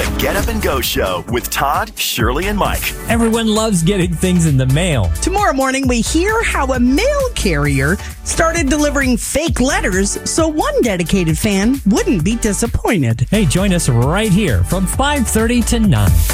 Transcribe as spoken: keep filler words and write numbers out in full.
The Get Up and Go Show with Todd, Shirley, and Mike. Everyone loves getting things in the mail. Tomorrow morning, we hear how a mail carrier started delivering fake letters so one dedicated fan wouldn't be disappointed. Hey, join us right here from five thirty to nine.